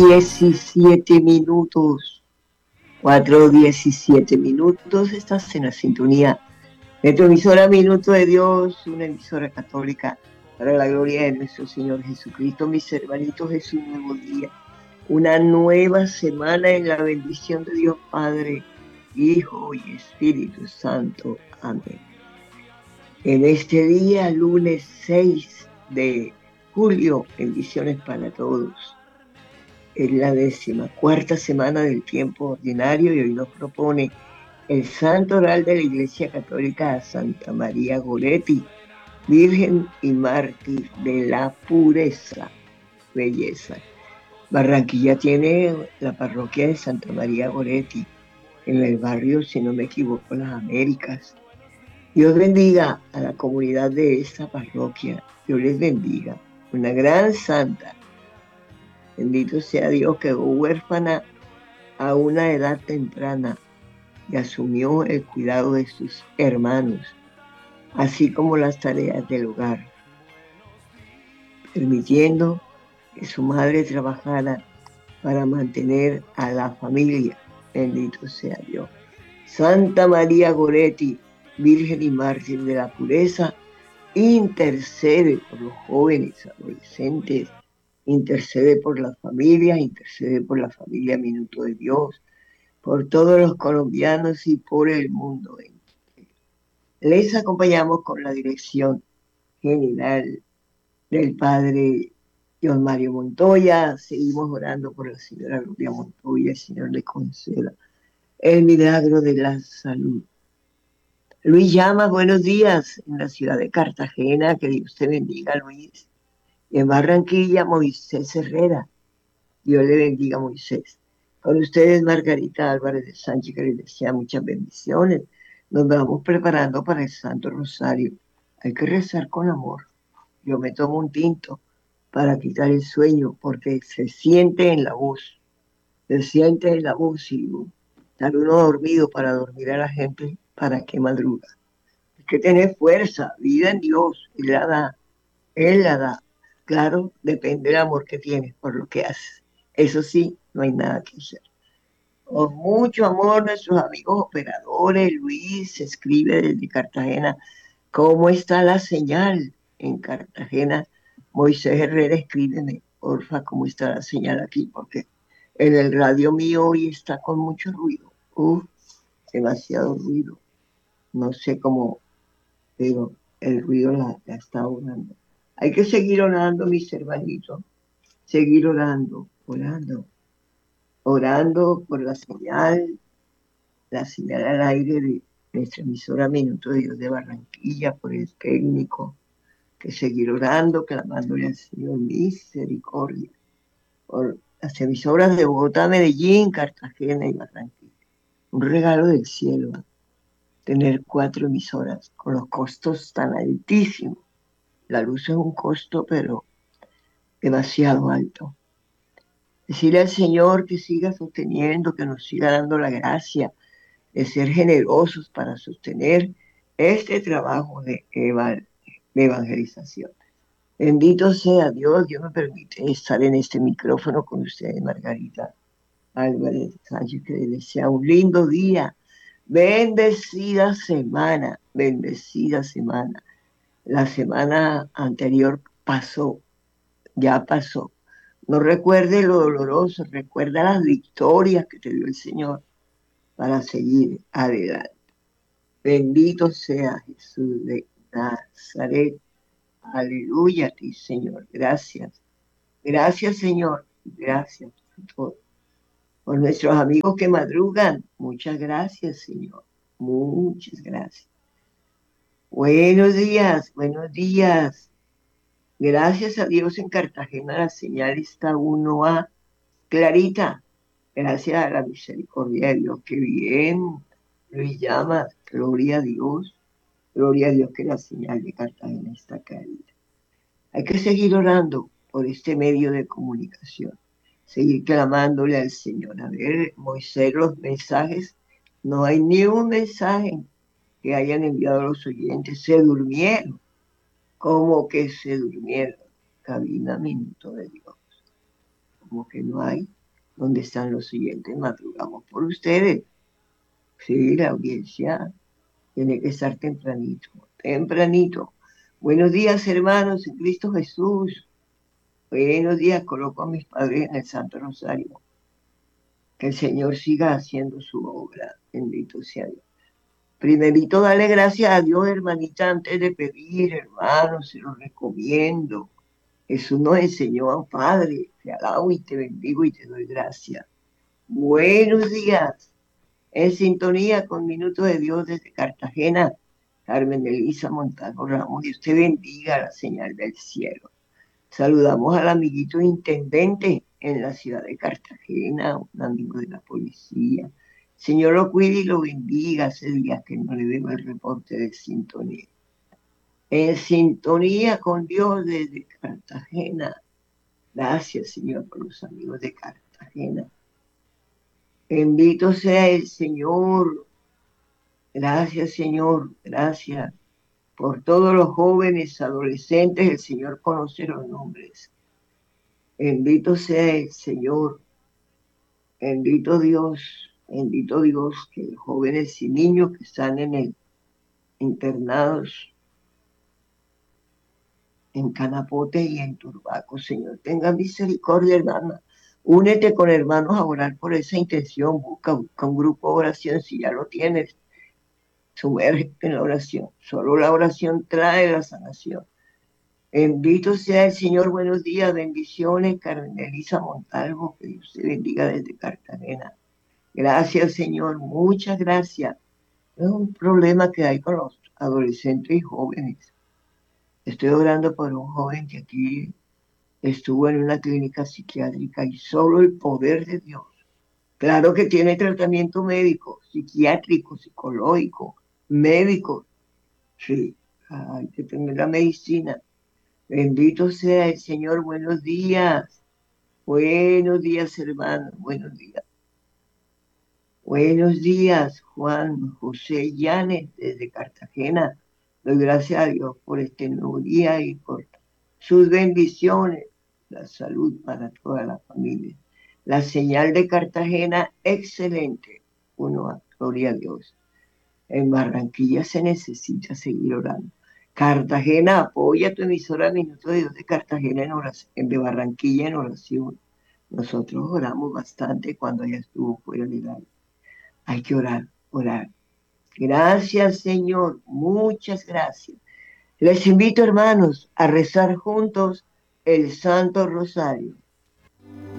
17 minutos, 4:17 minutos, estás en la sintonía de tu emisora Minuto de Dios, una emisora católica para la gloria de nuestro Señor Jesucristo. Mis hermanitos, es un nuevo día, una nueva semana en la bendición de Dios Padre, Hijo y Espíritu Santo. Amén. En este día, lunes 6 de julio, bendiciones para todos. Es la 14ª semana del tiempo ordinario y hoy nos propone el santo oral de la Iglesia Católica a Santa María Goretti, Virgen y Mártir de la Pureza, belleza. Barranquilla tiene la parroquia de Santa María Goretti, en el barrio, si no me equivoco, Las Américas. Dios bendiga a la comunidad de esta parroquia. Dios les bendiga. Una gran santa. Bendito sea Dios, que huérfana a una edad temprana y asumió el cuidado de sus hermanos, así como las tareas del hogar, permitiendo que su madre trabajara para mantener a la familia. Bendito sea Dios. Santa María Goretti, Virgen y Mártir de la Pureza, intercede por los jóvenes, adolescentes, intercede por las familias, intercede por la familia Minuto de Dios, por todos los colombianos y por el mundo entero. Les acompañamos con la dirección general del Padre John Mario Montoya. Seguimos orando por la señora Gloria Montoya. El Señor le conceda el milagro de la salud. Luis Llamas, buenos días, en la ciudad de Cartagena. Que Dios te bendiga, Luis. Y en Barranquilla, Moisés Herrera. Dios le bendiga, Moisés. Con ustedes, Margarita Álvarez de Sánchez, que les desea muchas bendiciones. Nos vamos preparando para el Santo Rosario. Hay que rezar con amor. Yo me tomo un tinto para quitar el sueño, porque se siente en la voz. Se siente en la voz y estar uno dormido para dormir a la gente, para que madruga. Hay que tener fuerza, vida en Dios. Él la da. Él la da. Claro, depende del amor que tienes por lo que haces. Eso sí, no hay nada que hacer. Con mucho amor, nuestros amigos operadores. Luis escribe desde Cartagena. ¿Cómo está la señal en Cartagena? Moisés Herrera, escríbeme, porfa, cómo está la señal aquí, porque en el radio mío hoy está con mucho ruido. Demasiado ruido. No sé cómo, pero el ruido la está orando. Hay que seguir orando, mis hermanitos. Seguir orando, orando, orando por la señal al aire de nuestra emisora Minuto de Dios de Barranquilla, por el técnico, que seguir orando, clamándole al Señor misericordia, por las emisoras de Bogotá, Medellín, Cartagena y Barranquilla. Un regalo del cielo, tener 4 emisoras con los costos tan altísimos. La luz es un costo, pero demasiado alto. Decirle al Señor que siga sosteniendo, que nos siga dando la gracia de ser generosos para sostener este trabajo de evangelización. Bendito sea Dios. Dios me permite estar en este micrófono con ustedes, Margarita Álvarez Sánchez, que les desea un lindo día, bendecida semana, bendecida semana. La semana anterior pasó, ya pasó. No recuerde lo doloroso, recuerda las victorias que te dio el Señor para seguir adelante. Bendito sea Jesús de Nazaret. Aleluya a ti, Señor. Gracias. Gracias, Señor. Gracias por todo. Por nuestros amigos que madrugan. Muchas gracias, Señor. Muchas gracias. Buenos días, buenos días. Gracias a Dios en Cartagena la señal está 1A clarita. Gracias a la misericordia de Dios. Qué bien. Luis llama. Gloria a Dios. Gloria a Dios que la señal de Cartagena está clarita. Hay que seguir orando por este medio de comunicación. Seguir clamándole al Señor. A ver, Moisés, los mensajes. No hay ni un mensaje que hayan enviado los oyentes. Se durmieron. ¿Cómo que se durmieron? Cabina Minuto de Dios. como que no hay. ¿Dónde están los siguientes? Madrugamos por ustedes. Sí, la audiencia tiene que estar tempranito, tempranito. Buenos días, hermanos, en Cristo Jesús. Buenos días, coloco a mis padres en el Santo Rosario. Que el Señor siga haciendo su obra. Bendito sea Dios. Primerito, dale gracias a Dios, hermanita, antes de pedir, hermanos, se lo recomiendo. Jesús nos enseñó, Padre, te alabo y te bendigo y te doy gracias. Buenos días, en sintonía con Minutos de Dios desde Cartagena, Carmen Elisa Montalvo Ramos, y usted bendiga la señal del cielo. Saludamos al amiguito intendente en la ciudad de Cartagena, un amigo de la policía. Señor lo cuide y lo bendiga. Hace días que no le veo el reporte de sintonía. En sintonía con Dios desde Cartagena. Gracias, Señor, por los amigos de Cartagena. Bendito sea el Señor. Gracias, Señor. Gracias por todos los jóvenes, adolescentes. El Señor conoce los nombres. Bendito sea el Señor. Bendito Dios, que jóvenes y niños que están internados en Canapote y en Turbaco, Señor, tenga misericordia, hermana. Únete con hermanos a orar por esa intención, busca un grupo de oración, si ya lo tienes, sumérgete en la oración. Solo la oración trae la sanación. Bendito sea el Señor, buenos días, bendiciones, Carmen Elisa Montalvo, que Dios te bendiga desde Cartagena. Gracias, Señor, muchas gracias. Es un problema que hay con los adolescentes y jóvenes. Estoy orando por un joven que aquí estuvo en una clínica psiquiátrica y solo el poder de Dios. Claro que tiene tratamiento médico, psiquiátrico, psicológico, médico. Sí, hay que tener la medicina. Bendito sea el Señor. Buenos días. Buenos días, hermanos. Buenos días. Buenos días, Juan José Llanes, desde Cartagena. Doy gracias a Dios por este nuevo día y por sus bendiciones, la salud para toda la familia. La señal de Cartagena, excelente. Gloria a Dios. En Barranquilla se necesita seguir orando. Cartagena, apoya tu emisora Minuto de Dios de Cartagena en oración, de Barranquilla en oración. Nosotros oramos bastante cuando ella estuvo fuera del aire. Hay que orar, orar. Gracias, Señor. Muchas gracias. Les invito, hermanos, a rezar juntos el Santo Rosario.